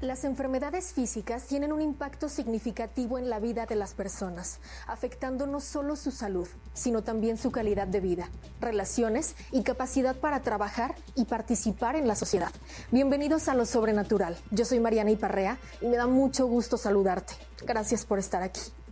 Las enfermedades físicas tienen un impacto significativo en la vida de las personas, afectando no solo su salud, sino también su calidad de vida, relaciones y capacidad para trabajar y participar en la sociedad. Bienvenidos a Lo Sobrenatural. Yo soy Mariana Iparrea y me da mucho gusto saludarte. Gracias por estar aquí.